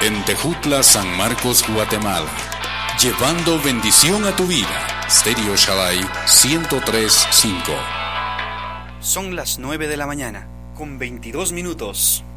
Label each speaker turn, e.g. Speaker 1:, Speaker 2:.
Speaker 1: En Tejutla, San Marcos, Guatemala. Llevando bendición a tu vida. Stereo Shaddai 103.5.
Speaker 2: Son las 9 de la mañana, con 22 minutos.